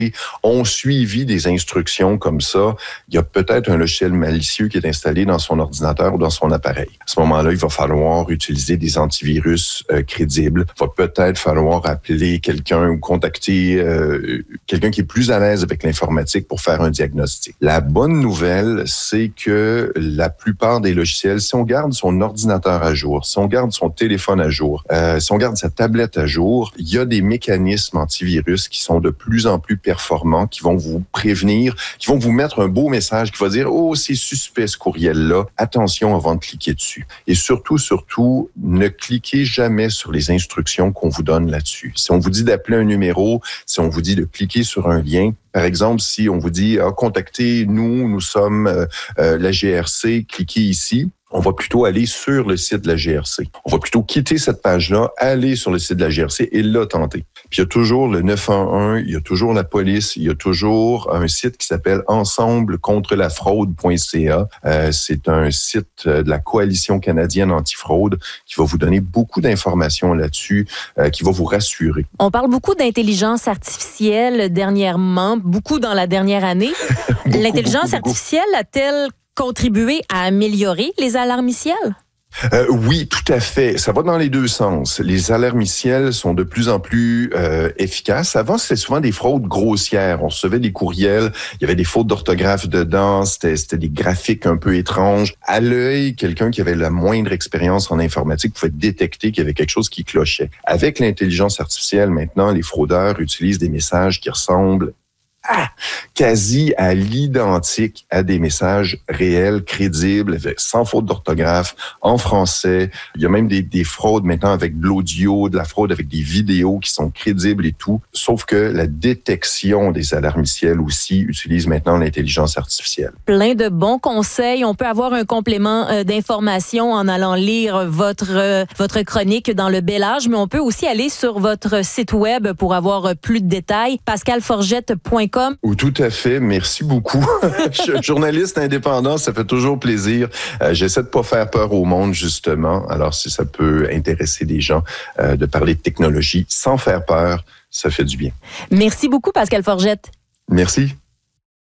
ont suivi des instructions comme ça, il y a peut-être un logiciel malicieux qui est installé dans son ordinateur ou dans son appareil. À ce moment-là, il va falloir utiliser des antivirus crédibles. Il va peut-être falloir appeler quelqu'un ou contacter quelqu'un qui est plus à l'aise avec l'informatique pour faire un diagnostic. La bonne nouvelle, c'est que la plupart des logiciels, si on garde son ordinateur à jour, si on garde son téléphone à jour, si on garde sa tablette à jour, il y a des mécanismes antivirus qui sont de plus en plus performants, qui vont vous prévenir, qui vont vous mettre un beau message qui va dire « Oh, c'est suspect ce courriel-là, attention avant de cliquer dessus. » Et surtout, ne cliquez jamais sur les instructions qu'on vous donne là-dessus. Si on vous dit d'appeler un numéro, si on vous dit de cliquer sur un lien, par exemple, si on vous dit « Contactez-nous, nous sommes la GRC, cliquez ici », on va plutôt aller sur le site de la GRC. On va plutôt quitter cette page-là, aller sur le site de la GRC et là tenter. Puis il y a toujours le 911, il y a toujours la police, il y a toujours un site qui s'appelle ensemblecontrelafraude.ca. C'est un site de la Coalition canadienne antifraude qui va vous donner beaucoup d'informations là-dessus, qui va vous rassurer. On parle beaucoup d'intelligence artificielle dernièrement, beaucoup dans la dernière année. L'intelligence artificielle a-t-elle contribué à améliorer les alarmiciels? Oui, tout à fait. Ça va dans les deux sens. Les alarmiciels sont de plus en plus efficaces. Avant, c'était souvent des fraudes grossières. On recevait des courriels, il y avait des fautes d'orthographe dedans, c'était des graphiques un peu étranges. À l'œil, quelqu'un qui avait la moindre expérience en informatique pouvait détecter qu'il y avait quelque chose qui clochait. Avec l'intelligence artificielle, maintenant, les fraudeurs utilisent des messages qui ressemblent quasi à l'identique à des messages réels, crédibles, sans faute d'orthographe, en français. Il y a même des fraudes maintenant avec de l'audio, de la fraude avec des vidéos qui sont crédibles et tout. Sauf que la détection des alarmiciels aussi utilise maintenant l'intelligence artificielle. Plein de bons conseils. On peut avoir un complément d'information en allant lire votre chronique dans le Bel Âge, mais on peut aussi aller sur votre site web pour avoir plus de détails. pascalforgette.com. Tout à fait. Merci beaucoup. Je suis journaliste indépendant, ça fait toujours plaisir. J'essaie de pas faire peur au monde, justement. Alors, si ça peut intéresser des gens de parler de technologie sans faire peur, ça fait du bien. Merci beaucoup, Pascal Forgette. Merci.